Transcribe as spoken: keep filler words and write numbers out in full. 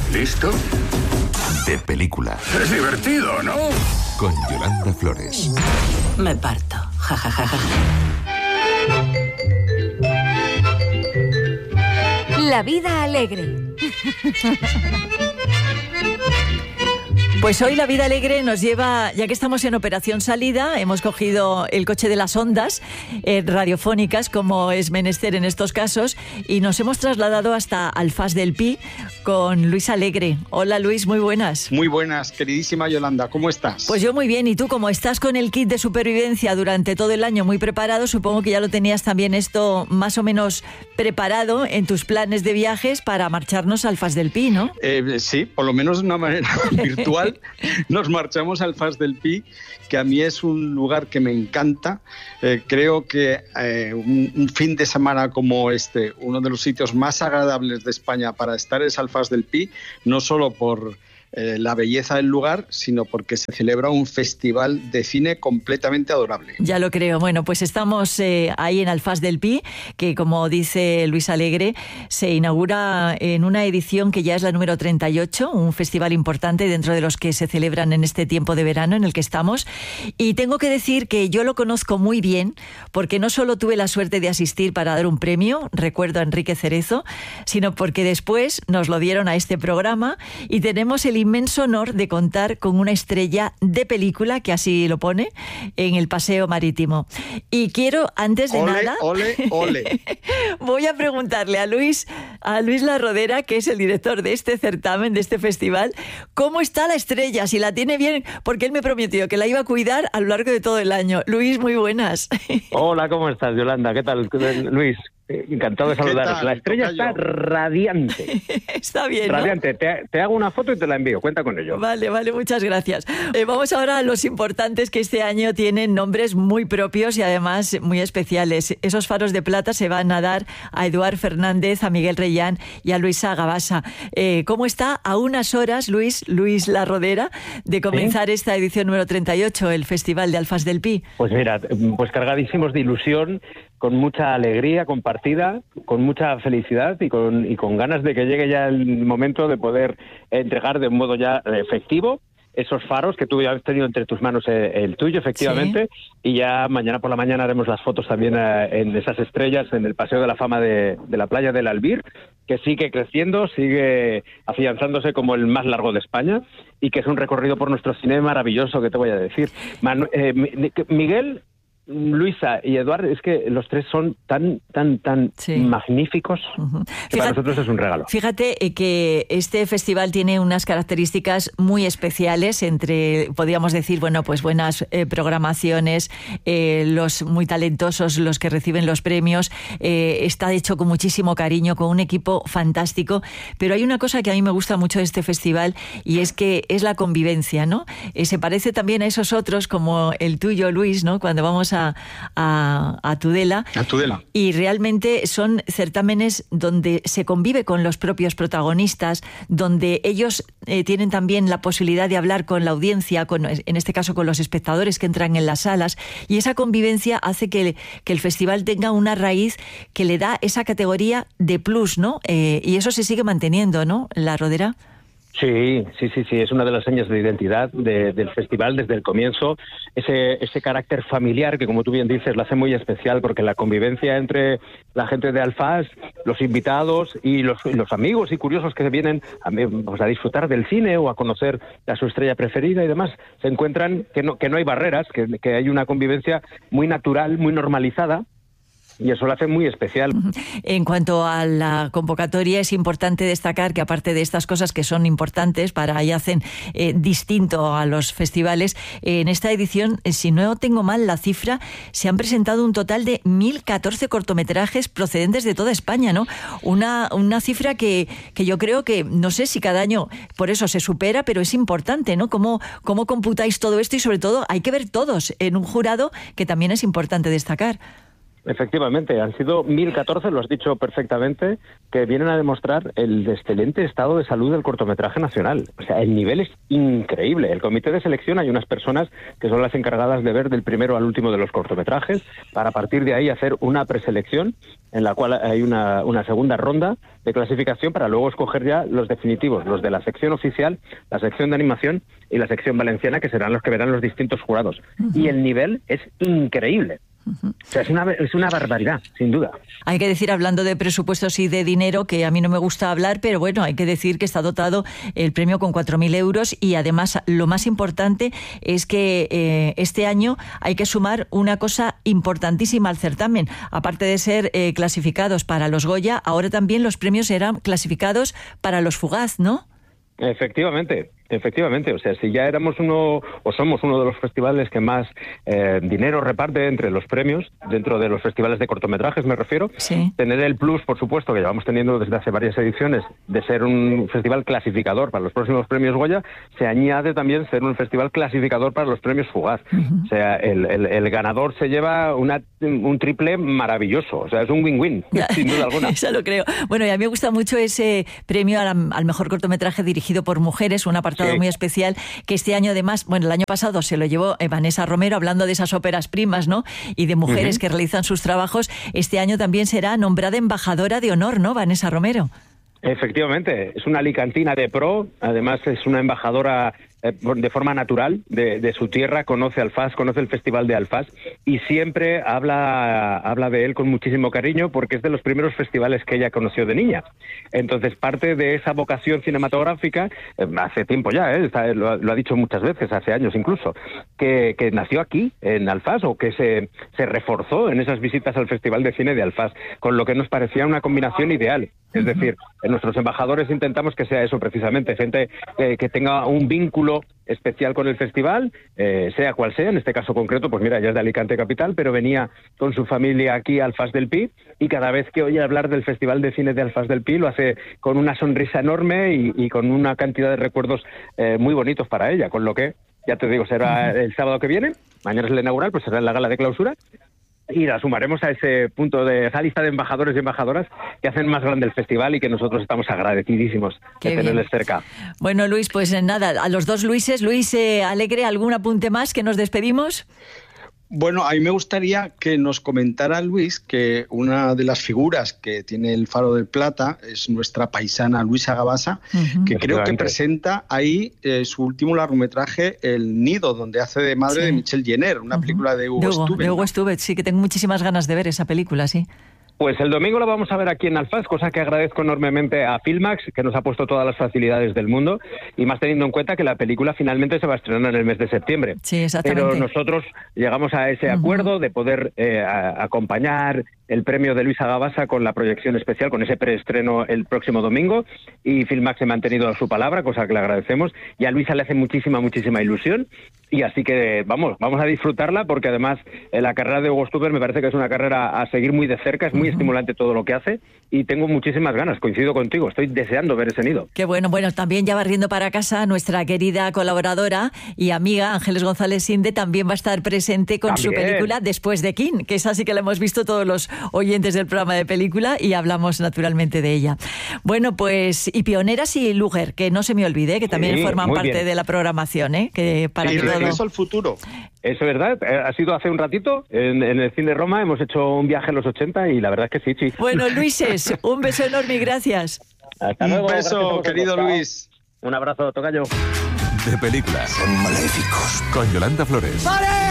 ¿Listo? De película. Es divertido, ¿no? Con Yolanda Flores. Me parto. Ja, ja, ja, ja. La vida alegre. Pues hoy la vida alegre nos lleva, ya que estamos en operación salida, hemos cogido el coche de las ondas eh, radiofónicas, como es menester en estos casos, y nos hemos trasladado hasta Alfás del Pi con Luis Alegre. Hola Luis, muy buenas. Muy buenas, queridísima Yolanda, ¿cómo estás? Pues yo muy bien, y tú, como estás con el kit de supervivencia durante todo el año muy preparado, supongo que ya lo tenías también esto más o menos preparado en tus planes de viajes para marcharnos a Alfás del Pi, ¿no? Eh, sí, por lo menos de una manera virtual. Nos marchamos al Alfás del Pi, que a mí es un lugar que me encanta. Eh, creo que eh, un, un fin de semana como este, uno de los sitios más agradables de España para estar es Alfás del Pi, no solo por eh, la belleza del lugar, sino porque se celebra un festival de cine completamente adorable. Ya lo creo. Bueno, pues estamos eh, ahí en Alfás del Pi, que como dice Luis Alegre, se inaugura en una edición que ya es la número treinta y ocho, un festival importante dentro de los que se celebran en este tiempo de verano en el que estamos. Y tengo que decir que yo lo conozco muy bien, porque no solo tuve la suerte de asistir para dar un premio, recuerdo a Enrique Cerezo, sino porque después nos lo dieron a este programa y tenemos el inmenso honor de contar con una estrella de película, que así lo pone, en el paseo marítimo. Y quiero, antes de ole, nada, ole, ole. voy a preguntarle a Luis, a Luis La Rodera, que es el director de este certamen, de este festival, ¿cómo está la estrella? Si la tiene bien, porque él me prometió que la iba a cuidar a lo largo de todo el año. Luis, muy buenas. Hola, ¿cómo estás, Yolanda? ¿Qué tal, Luis? Encantado de saludaros. La estrella está radiante. Está bien, ¿no? Radiante. Te, te hago una foto y te la envío. Cuenta con ello. Vale, vale, muchas gracias. Eh, vamos ahora a los importantes, que este año tienen nombres muy propios y además muy especiales. Esos faros de plata se van a dar a Eduard Fernández, a Miguel Reyán y a Luisa Gabasa. Eh, ¿Cómo está a unas horas, Luis, Luis La Rodera, de comenzar ¿Sí? esta edición número treinta y ocho, el Festival de Alfás del Pi? Pues mira, pues cargadísimos de ilusión, con mucha alegría compartida, con mucha felicidad y con, y con ganas de que llegue ya el momento de poder entregar de un modo ya efectivo esos faros que tú ya has tenido entre tus manos, eh, el tuyo, efectivamente, sí. Y ya mañana por la mañana haremos las fotos también eh, en esas estrellas, en el Paseo de la Fama de, de la playa del Albir, que sigue creciendo, sigue afianzándose como el más largo de España y que es un recorrido por nuestro cine maravilloso, que te voy a decir. Manu- eh, Miguel... Luisa y Eduard, es que los tres son tan, tan, tan sí. magníficos, uh-huh. que fíjate, para nosotros es un regalo. Fíjate que este festival tiene unas características muy especiales, entre, podríamos decir, bueno, pues buenas eh, programaciones, eh, los muy talentosos, los que reciben los premios, eh, está hecho con muchísimo cariño, con un equipo fantástico, pero hay una cosa que a mí me gusta mucho de este festival y es que es la convivencia, ¿no? Eh, se parece también a esos otros, como el tuyo, Luis, ¿no? Cuando vamos a A, a, a Tudela. A Tudela. Y realmente son certámenes donde se convive con los propios protagonistas, donde ellos eh, tienen también la posibilidad de hablar con la audiencia, con, en este caso con los espectadores que entran en las salas, y esa convivencia hace que, que el festival tenga una raíz que le da esa categoría de plus, ¿no? Eh, y eso se sigue manteniendo, ¿no? La Rodera. Sí, sí, sí, sí, es una de las señas de identidad de, del festival desde el comienzo, ese, ese carácter familiar que, como tú bien dices, lo hace muy especial, porque la convivencia entre la gente de Alfás, los invitados y los, los amigos y curiosos que vienen a, pues, a disfrutar del cine o a conocer a su estrella preferida y demás, se encuentran que no, que no hay barreras, que, que hay una convivencia muy natural, muy normalizada. Y eso lo hace muy especial. En cuanto a la convocatoria, es importante destacar que, aparte de estas cosas que son importantes para y hacen eh, distinto a los festivales, eh, en esta edición, eh, si no tengo mal la cifra, se han presentado un total de mil catorce cortometrajes procedentes de toda España, ¿no? Una, una cifra que, que yo creo que, no sé si cada año por eso se supera, pero es importante, ¿no? ¿Cómo, cómo computáis todo esto? Y sobre todo, hay que ver todos en un jurado, que también es importante destacar. Efectivamente, han sido mil catorce, lo has dicho perfectamente, que vienen a demostrar el excelente estado de salud del cortometraje nacional. O sea, el nivel es increíble. El comité de selección, hay unas personas que son las encargadas de ver del primero al último de los cortometrajes, para a partir de ahí hacer una preselección en la cual hay una, una segunda ronda de clasificación para luego escoger ya los definitivos, los de la sección oficial, la sección de animación y la sección valenciana, que serán los que verán los distintos jurados. Uh-huh. Y el nivel es increíble. Uh-huh. O sea, es una, es una barbaridad, sin duda. Hay que decir, hablando de presupuestos y de dinero, que a mí no me gusta hablar, pero bueno, hay que decir que está dotado el premio con cuatro mil euros y además lo más importante es que eh, este año hay que sumar una cosa importantísima al certamen. Aparte de ser eh, clasificados para los Goya, ahora también los premios serán clasificados para los Fugaz, ¿no? Efectivamente. Efectivamente, o sea, si ya éramos uno o somos uno de los festivales que más eh, dinero reparte entre los premios, dentro de los festivales de cortometrajes me refiero, sí. Tener el plus, por supuesto, que llevamos teniendo desde hace varias ediciones, de ser un festival clasificador para los próximos premios Goya, se añade también ser un festival clasificador para los premios Fugaz. Uh-huh. O sea, el, el, el ganador se lleva una, un triple maravilloso, o sea, es un win-win, sin duda alguna. Eso lo creo. Bueno, y a mí me gusta mucho ese premio al, al mejor cortometraje dirigido por mujeres, una parte Sí. muy especial, que este año además, bueno, el año pasado se lo llevó Vanessa Romero, hablando de esas óperas primas, ¿no? Y de mujeres uh-huh. que realizan sus trabajos. Este año también será nombrada embajadora de honor, ¿no? Vanessa Romero. Efectivamente, es una alicantina de pro, además es una embajadora eh, de forma natural de, de su tierra, conoce Alfás, conoce el Festival de Alfás y siempre habla, habla de él con muchísimo cariño porque es de los primeros festivales que ella conoció de niña. Entonces, parte de esa vocación cinematográfica, eh, hace tiempo ya, eh, está, lo, lo ha dicho muchas veces, hace años incluso, que, que nació aquí, en Alfás, o que se, se reforzó en esas visitas al Festival de Cine de Alfás, con lo que nos parecía una combinación ideal. Es decir, nuestros embajadores intentamos que sea eso precisamente, gente eh, que tenga un vínculo especial con el festival, eh, sea cual sea, en este caso concreto, pues mira, ella es de Alicante capital, pero venía con su familia aquí a Alfás del Pi, y cada vez que oye hablar del Festival de Cine de Alfás del Pi, lo hace con una sonrisa enorme y, y con una cantidad de recuerdos eh, muy bonitos para ella, con lo que, ya te digo, será el sábado que viene, mañana es el inaugural, pues será en la gala de clausura, y la sumaremos a ese punto de esa lista de embajadores y embajadoras que hacen más grande el festival y que nosotros estamos agradecidísimos de tenerles cerca. Bueno, Luis, pues nada, a los dos Luises. Luis eh, Alegre, ¿algún apunte más que nos despedimos? Bueno, a mí me gustaría que nos comentara Luis que una de las figuras que tiene el Faro del Plata es nuestra paisana Luisa Gabasa, uh-huh. que creo que presenta ahí eh, su último largometraje, El Nido, donde hace de madre sí. de Michelle Jenner, una uh-huh. película de Hugo, de Hugo Stubbe. De Hugo Stubbe, sí, que tengo muchísimas ganas de ver esa película, sí. Pues el domingo lo vamos a ver aquí en Alfás, cosa que agradezco enormemente a Filmax, que nos ha puesto todas las facilidades del mundo, y más teniendo en cuenta que la película finalmente se va a estrenar en el mes de septiembre. Sí, exactamente. Pero nosotros llegamos a ese acuerdo uh-huh. de poder eh, a, acompañar el premio de Luisa Gabasa con la proyección especial, con ese preestreno el próximo domingo, y Filmax se ha mantenido a su palabra, cosa que le agradecemos, y a Luisa le hace muchísima, muchísima ilusión, y así que vamos, vamos a disfrutarla, porque además eh, la carrera de Hugo Stubbe me parece que es una carrera a seguir muy de cerca, es muy uh-huh. estimulante todo lo que hace, y tengo muchísimas ganas, coincido contigo, estoy deseando ver ese nido. Qué bueno, bueno, también ya barriendo para casa, nuestra querida colaboradora y amiga Ángeles González Inde también va a estar presente con ¿También? su película Después de King, que es así que la hemos visto todos los oyentes del programa de película y hablamos naturalmente de ella. Bueno, pues, y Pioneras y Luger, que no se me olvide, que también sí, forman parte bien. de la programación, ¿eh? Que para y que Regreso todo... al futuro. Eso es verdad, ha sido hace un ratito en, en el Cine Roma, hemos hecho un viaje a los ochenta y la verdad es que sí, sí. Bueno, Luises, un beso enorme y gracias. Hasta luego. Un beso, querido Luis. Un abrazo, tocayo. De películas. Son maléficos. Con Yolanda Flores. ¡Pare!